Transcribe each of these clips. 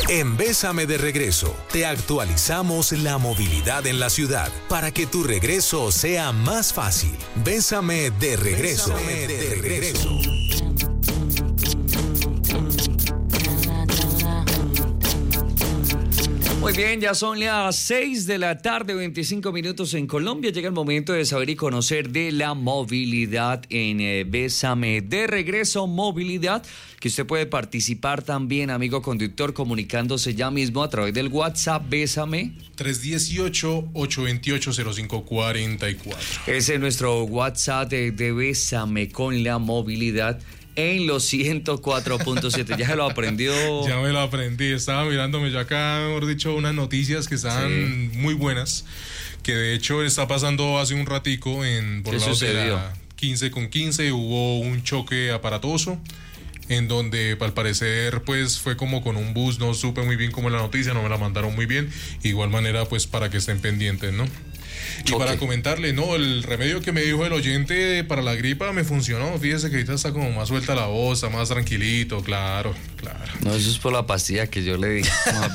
En Bésame de Regreso, te actualizamos la movilidad en la ciudad para que tu regreso sea más fácil. Bésame de Regreso. Bésame de Regreso. Muy bien, ya son las 6 de la tarde, 25 minutos en Colombia. Llega el momento de saber y conocer de la movilidad en Bésame de Regreso. Movilidad, que usted puede participar también, amigo conductor, comunicándose ya mismo a través del WhatsApp Bésame. 318-828-0544. Ese es nuestro WhatsApp de Bésame con la movilidad. En los 104.7, ya se lo aprendió. Ya me lo aprendí, estaba mirándome yo acá, mejor dicho, unas noticias que estaban muy buenas, que de hecho está pasando hace un ratico por lado de la 15 con 15, hubo un choque aparatoso, en donde al parecer pues fue como con un bus, no supe muy bien cómo es la noticia, no me la mandaron muy bien, igual manera pues para que estén pendientes, ¿no? Y para comentarle, no, el remedio que me dijo el oyente para la gripa me funcionó. Fíjese que ahorita está como más suelta la voz, está más tranquilito, claro. No, eso es por la pastilla que yo le di.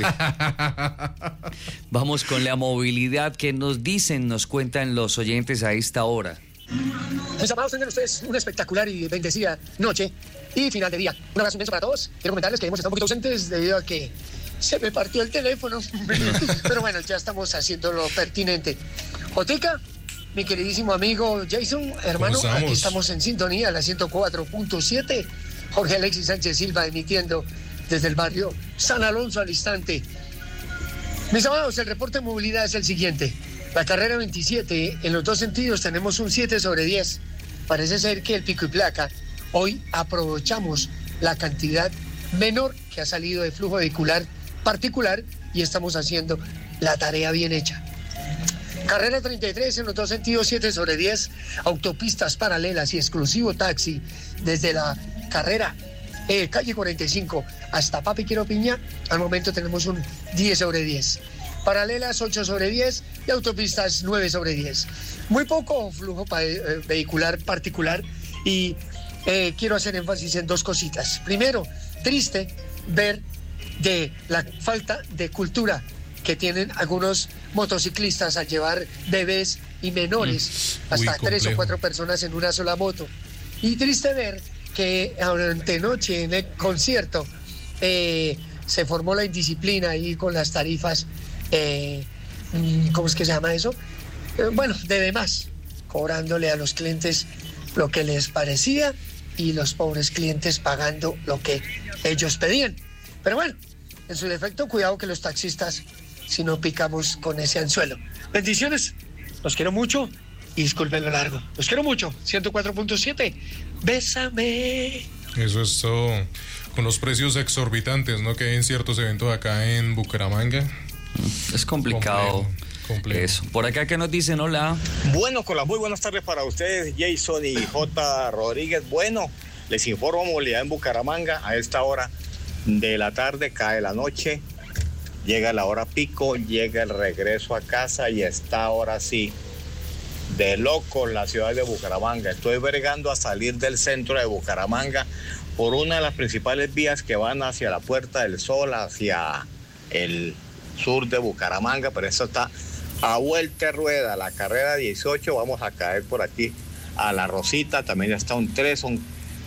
Vamos con la movilidad que nos cuentan los oyentes a esta hora. Mis amados, tengan ustedes una espectacular y bendecida noche y final de día. Un abrazo inmenso para todos. Quiero comentarles que hemos estado un poquito ausentes debido a que se me partió el teléfono. Pero bueno, ya estamos haciendo lo pertinente. Jotica, mi queridísimo amigo Jason, hermano, aquí estamos en sintonía, la 104.7. Jorge Alexis Sánchez Silva emitiendo desde el barrio San Alonso al instante. Mis amados, el reporte de movilidad es el siguiente. La carrera 27, en los dos sentidos tenemos un 7/10. Parece ser que el pico y placa, hoy aprovechamos la cantidad menor que ha salido de flujo vehicular particular y estamos haciendo la tarea bien hecha. Carrera 33, en los dos sentidos 7/10, autopistas paralelas y exclusivo taxi desde la carrera calle 45 hasta Papi Quiero Piña. Al momento tenemos un 10/10. Paralelas 8/10 y autopistas 9/10. Muy poco flujo vehicular particular y quiero hacer énfasis en dos cositas. Primero, triste ver de la falta de cultura que tienen algunos motociclistas al llevar bebés y menores, hasta 3 o 4 personas en una sola moto. Y triste ver que antenoche en el concierto se formó la indisciplina ahí con las tarifas, ¿cómo es que se llama eso? De demás, cobrándole a los clientes lo que les parecía y los pobres clientes pagando lo que ellos pedían. Pero bueno, en su defecto, cuidado que los taxistas, si no picamos con ese anzuelo. Bendiciones, los quiero mucho y disculpen lo largo. Los quiero mucho, 104.7, Bésame. Eso es todo, con los precios exorbitantes, ¿no? Que hay en ciertos eventos acá en Bucaramanga. Es complicado. Complejo. Eso. Por acá que nos dicen, hola. Bueno, con las muy buenas tardes para ustedes, Jason y J. Rodríguez. Bueno, les informo movilidad en Bucaramanga. A esta hora de la tarde cae la noche, llega la hora pico, llega el regreso a casa y está ahora sí de loco en la ciudad de Bucaramanga. Estoy bregando a salir del centro de Bucaramanga por una de las principales vías que van hacia la Puerta del Sol, hacia el sur de Bucaramanga, pero eso está a vuelta de rueda. La carrera 18, vamos a caer por aquí a La Rosita, también está un 3, un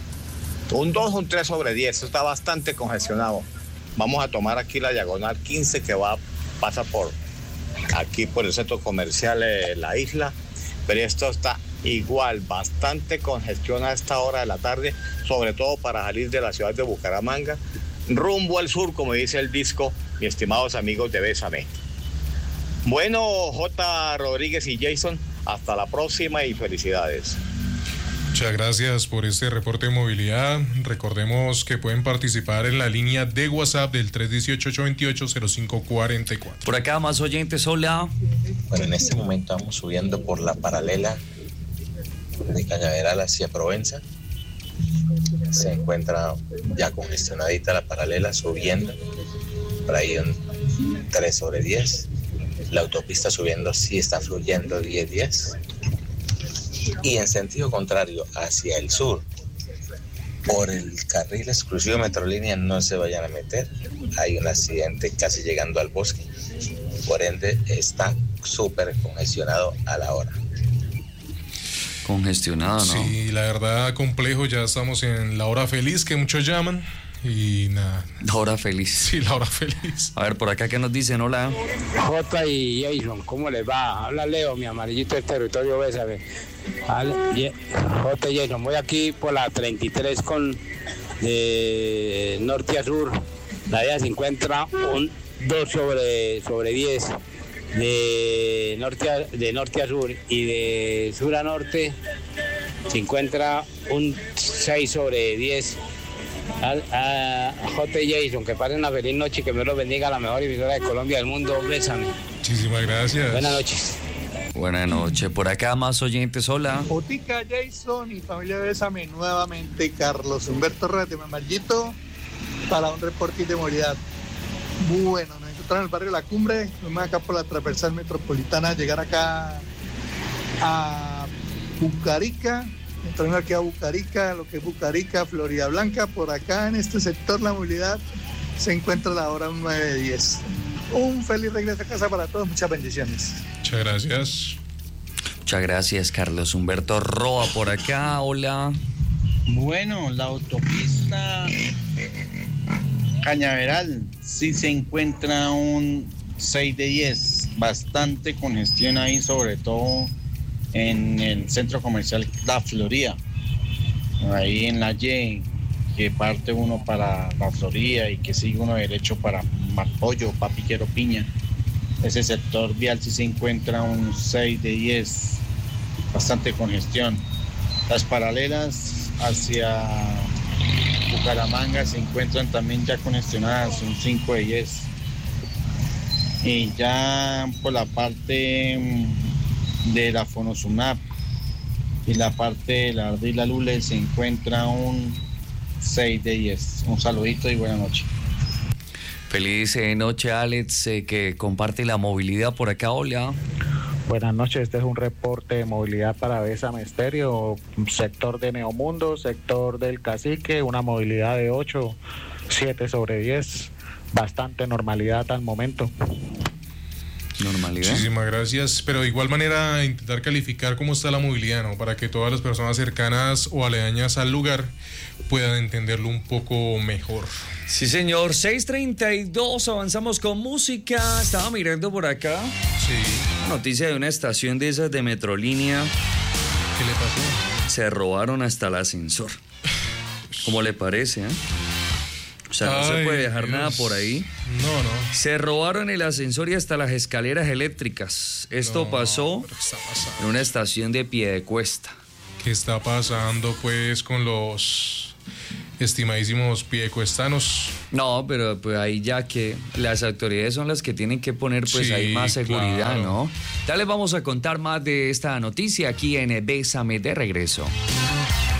2, un 3/10, eso está bastante congestionado. Vamos a tomar aquí la diagonal 15 que pasa por aquí por el centro comercial de la isla, pero esto está igual, bastante congestión a esta hora de la tarde, sobre todo para salir de la ciudad de Bucaramanga, rumbo al sur, como dice el disco, mis estimados amigos de Bésame. Bueno, J. Rodríguez y Jason, hasta la próxima y felicidades. Muchas gracias por este reporte de movilidad. Recordemos que pueden participar en la línea de WhatsApp del 318-828-0544. Por acá más oyentes, hola. Bueno, en este momento vamos subiendo por la paralela de Cañaveral hacia Provenza. Se encuentra ya congestionadita la paralela, subiendo por ahí un 3/10. La autopista subiendo sí está fluyendo 10/10. Y en sentido contrario, hacia el sur, por el carril exclusivo de Metrolínea no se vayan a meter. Hay un accidente casi llegando al bosque. Por ende, está súper congestionado a la hora. Congestionado, ¿no? Sí, la verdad, complejo. Ya estamos en la hora feliz que muchos llaman. Y nada. La hora feliz. Sí, la hora feliz. A ver, por acá, ¿qué nos dicen? Hola. Jota y Jason, ¿cómo les va? Habla Leo, mi amarillito del territorio, bésame. Jota y Jason, voy aquí por la 33 con de norte a sur. La vía se encuentra un 2 sobre 10 de norte a sur, y de sur a norte se encuentra un 6 sobre 10. A J. Jason, que pasen una feliz noche y que me lo bendiga, la mejor emisora de Colombia del mundo. Bésame. Muchísimas gracias. Buenas noches. Buenas noches. Por acá más oyentes. Hola. Jotica, Jason y familia Bésame, nuevamente Carlos Humberto Reyes de Mamallito para un reporte de movilidad. Bueno, nos encontramos en el barrio La Cumbre, vamos acá por la transversal metropolitana, llegar acá a Bucarica. Entramos aquí a Bucarica, lo que es Bucarica, Florida Blanca. Por acá en este sector la movilidad se encuentra a la hora 9:10. Un feliz regreso a casa para todos, muchas bendiciones. Muchas gracias. Muchas gracias, Carlos Humberto Roa por acá. Hola. Bueno, la autopista Cañaveral sí se encuentra un 6/10, bastante congestión ahí, sobre todo en el centro comercial La Florida, ahí en la Y, que parte uno para La Florida y que sigue uno derecho para Mapollo, Papiquero, Piña. Ese sector vial sí se encuentra un 6/10, bastante congestión. Las paralelas hacia Bucaramanga se encuentran también ya congestionadas, un 5/10. Y ya por la parte de la Fonosunap y la parte de la Ardila Lule se encuentra un 6/10. Un saludito y buena noche. Feliz noche, Alex, que comparte la movilidad por acá. Hola. Buenas noches, este es un reporte de movilidad para Bésame Estéreo, sector de Neomundo, sector del Cacique, una movilidad de 8, 7 sobre 10, bastante normalidad al momento. Normalidad. Muchísimas gracias, pero de igual manera intentar calificar cómo está la movilidad, ¿no? Para que todas las personas cercanas o aledañas al lugar puedan entenderlo un poco mejor. Sí, señor. 6:32, avanzamos con música. Estaba mirando por acá. Sí. Noticia de una estación de esas de Metrolínea. ¿Qué le pasó? Se robaron hasta el ascensor. ¿Cómo le parece, O sea, no se puede dejar nada por ahí. No. Se robaron el ascensor y hasta las escaleras eléctricas. Esto pasó en una estación de Piedecuesta. ¿Qué está pasando, pues, con los estimadísimos piedecuestanos? No, pero pues ahí ya que las autoridades son las que tienen que poner pues sí, ahí más seguridad, claro. ¿no? Ya les vamos a contar más de esta noticia aquí en Bésame de Regreso.